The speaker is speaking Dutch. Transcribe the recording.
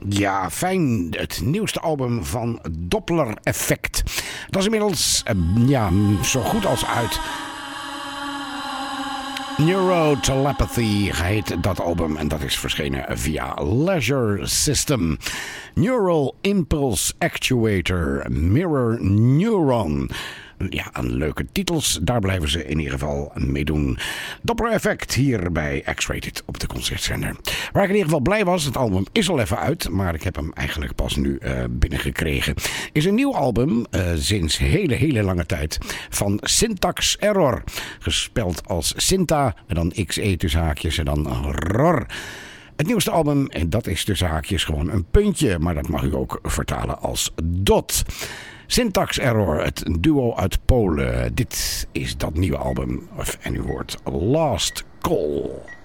Ja, fijn. Het nieuwste album van Doppler Effect. Dat is inmiddels zo goed als uit. Neurotelepathy heet dat album en dat is verschenen via Leisure System. Neural Impulse Actuator, Mirror Neuron. Ja, aan leuke titels. Daar blijven ze in ieder geval mee doen. Doppler Effect hier bij X-Rated op de Concertzender. Waar ik in ieder geval blij was, het album is al even uit, maar ik heb hem eigenlijk pas nu binnengekregen. Is een nieuw album, sinds hele lange tijd, van Syntax Error. Gespeld als Synta, en dan XE tussen haakjes en dan ROR. Het nieuwste album, en dat is tussen haakjes gewoon een puntje, maar dat mag u ook vertalen als dot. Syntax Error, het duo uit Polen. Dit is dat nieuwe album. En u hoort Last Call.